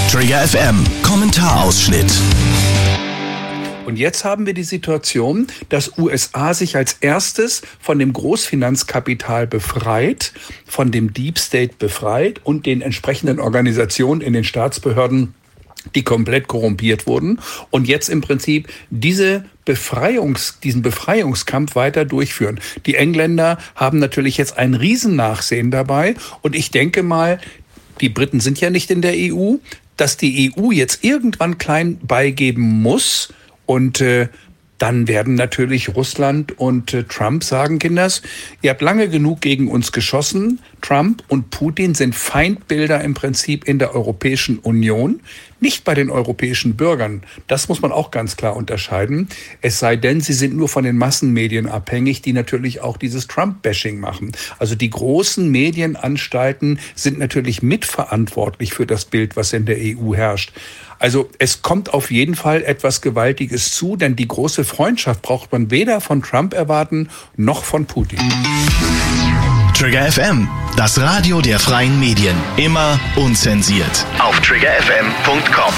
Trigger FM, Kommentarausschnitt. Und jetzt haben wir die Situation, dass USA sich als erstes von dem Großfinanzkapital befreit, von dem Deep State befreit und den entsprechenden Organisationen in den Staatsbehörden, die komplett korrumpiert wurden und jetzt im Prinzip diesen Befreiungskampf weiter durchführen. Die Engländer haben natürlich jetzt ein Riesennachsehen dabei und ich denke mal, die Briten sind ja nicht in der EU, dass die EU jetzt irgendwann klein beigeben muss. Und dann werden natürlich Russland und Trump sagen, Kinders, ihr habt lange genug gegen uns geschossen. Trump und Putin sind Feindbilder im Prinzip in der Europäischen Union, nicht bei den europäischen Bürgern. Das muss man auch ganz klar unterscheiden. Es sei denn, sie sind nur von den Massenmedien abhängig, die natürlich auch dieses Trump-Bashing machen. Also die großen Medienanstalten sind natürlich mitverantwortlich für das Bild, was in der EU herrscht. Also es kommt auf jeden Fall etwas Gewaltiges zu, denn die große Freundschaft braucht man weder von Trump erwarten, noch von Putin. Trigger FM, das Radio der freien Medien. Immer unzensiert. Auf triggerfm.com.